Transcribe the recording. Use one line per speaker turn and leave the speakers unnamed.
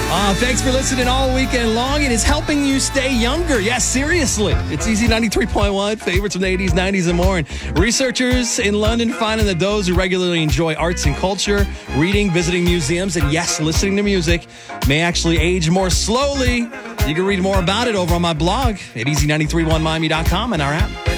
Thanks for listening all weekend long. It is helping you stay younger. Yes, seriously. It's Easy 93.1, favorites from the 80s, 90s, and more. And researchers in London finding that those who regularly enjoy arts and culture, reading, visiting museums, and yes, listening to music may actually age more slowly. You can read more about it over on my blog at easy931miami.com and our app.